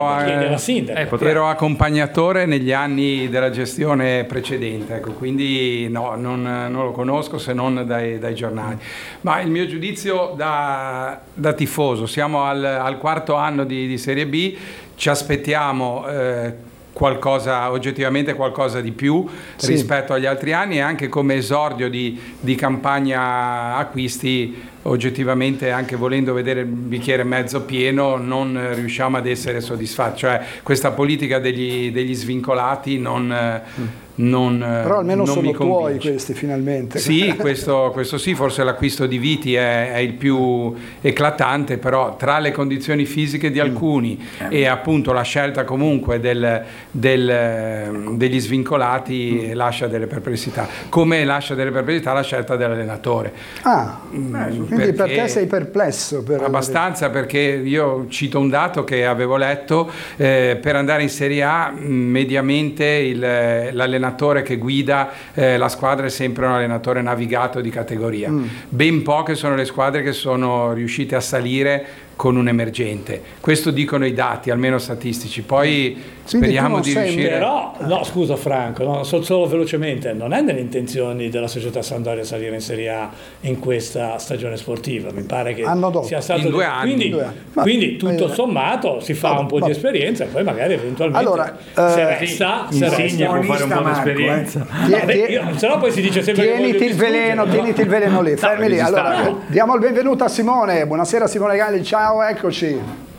Ero accompagnatore negli anni della gestione precedente, ecco, quindi no, non lo conosco se non dai giornali. Ma il mio giudizio da tifoso, siamo al quarto anno di Serie B, ci aspettiamo oggettivamente qualcosa di più rispetto agli altri anni, e anche come esordio di campagna acquisti oggettivamente, anche volendo vedere il bicchiere mezzo pieno, non riusciamo ad essere soddisfatti, cioè questa politica degli svincolati però almeno sono tuoi questi, finalmente. Sì, questo sì, forse l'acquisto di Viti è il più eclatante, però tra le condizioni fisiche di alcuni e appunto la scelta comunque degli svincolati lascia delle perplessità, come lascia delle perplessità la scelta dell'allenatore. Quindi per te sei perplesso? Abbastanza, perché io cito un dato che avevo letto: per andare in Serie A mediamente l'allenatore che guida la squadra è sempre un allenatore navigato di categoria. Ben poche sono le squadre che sono riuscite a salire con un emergente. Questo dicono i dati, almeno statistici. Poi speriamo di riuscire. Però, no, scusa Franco, no, solo velocemente, non è nelle intenzioni della società Sampdoria salire in Serie A in questa stagione sportiva. Mi pare che sia stato in 2 anni. Quindi tutto sommato si fa un po' di esperienza e poi magari eventualmente se resta può fare un po' di esperienza. Se no poi si dice sempre tieniti il veleno lì, fermi lì. Allora, diamo il benvenuto a Simone. Buonasera Simone Galli, ciao. Eccoci.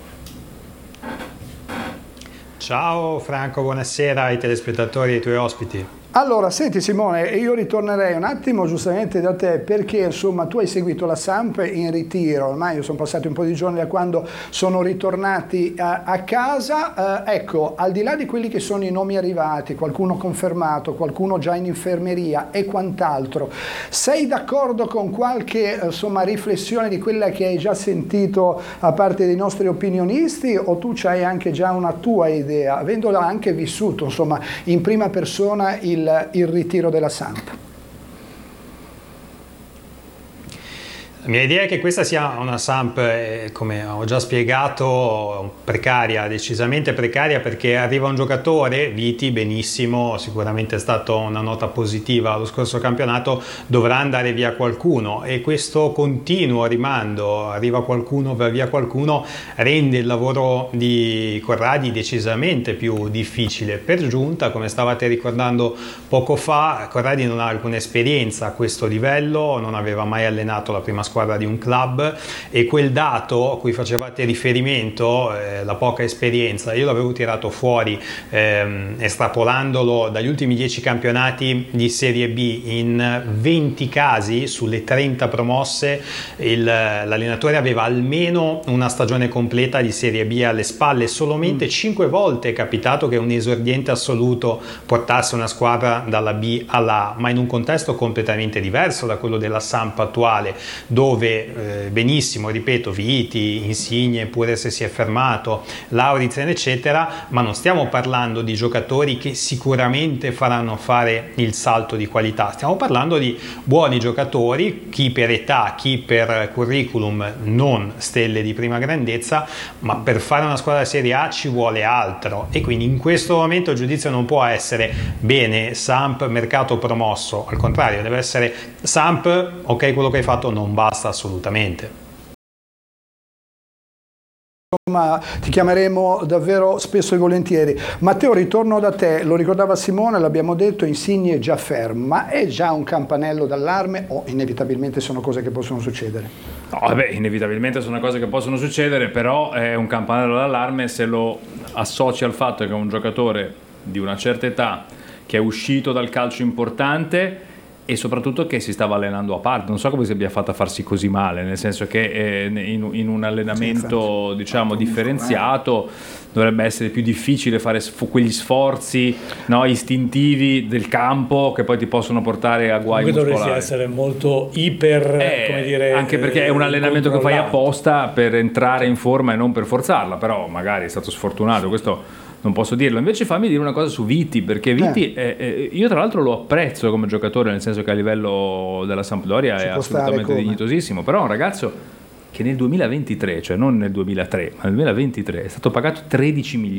Ciao Franco, buonasera ai telespettatori e ai tuoi ospiti. Allora, senti Simone, io ritornerei un attimo giustamente da te, perché insomma tu hai seguito la Samp in ritiro, ormai sono passati un po' di giorni da quando sono ritornati a casa, ecco, al di là di quelli che sono i nomi arrivati, qualcuno confermato, qualcuno già in infermeria e quant'altro, sei d'accordo con qualche riflessione di quella che hai già sentito a parte dei nostri opinionisti, o tu c'hai anche già una tua idea, avendola anche vissuto insomma in prima persona il ritiro della Samp? La mia idea è che questa sia una Samp, come ho già spiegato, precaria, decisamente precaria, perché arriva un giocatore, Viti, benissimo, sicuramente è stata una nota positiva lo scorso campionato, dovrà andare via qualcuno, e questo continuo rimando, arriva qualcuno, va via qualcuno, rende il lavoro di Corradi decisamente più difficile. Per giunta, come stavate ricordando poco fa, Corradi non ha alcuna esperienza a questo livello, non aveva mai allenato la prima squadra di un club, e quel dato a cui facevate riferimento, la poca esperienza, io l'avevo tirato fuori estrapolandolo dagli ultimi 10 campionati di Serie B. In 20 casi sulle 30 promosse l'allenatore aveva almeno una stagione completa di Serie B alle spalle. Solamente 5 volte è capitato che un esordiente assoluto portasse una squadra dalla B alla A, ma in un contesto completamente diverso da quello della Samp attuale, dove benissimo, ripeto, Viti, Insigne, pure se si è fermato, Lauritsen eccetera, ma non stiamo parlando di giocatori che sicuramente faranno fare il salto di qualità, stiamo parlando di buoni giocatori, chi per età, chi per curriculum, non stelle di prima grandezza, ma per fare una squadra Serie A ci vuole altro, e quindi in questo momento il giudizio non può essere bene Samp, mercato promosso, al contrario deve essere Samp, ok, quello che hai fatto non basta assolutamente. Insomma, ti chiameremo davvero spesso e volentieri. Matteo, ritorno da te, lo ricordava Simone, l'abbiamo detto, Insigne è già fermo, ma è già un campanello d'allarme o inevitabilmente sono cose che possono succedere? No, vabbè, inevitabilmente sono cose che possono succedere, però è un campanello d'allarme se lo associ al fatto che è un giocatore di una certa età che è uscito dal calcio importante e soprattutto che si stava allenando a parte. Non so come si abbia fatto a farsi così male, nel senso che in un allenamento diciamo differenziato dovrebbe essere più difficile fare quegli sforzi, no, istintivi del campo che poi ti possono portare a guai muscolari. Dovresti essere molto iper, come dire, anche perché è un allenamento che fai apposta per entrare in forma e non per forzarla, però magari è stato sfortunato, questo non posso dirlo. Invece fammi dire una cosa su Viti, perché Viti io tra l'altro lo apprezzo come giocatore, nel senso che a livello della Sampdoria è assolutamente dignitosissimo, però è un ragazzo che nel 2023, cioè non nel 2003 ma nel 2023 è stato pagato 13 milioni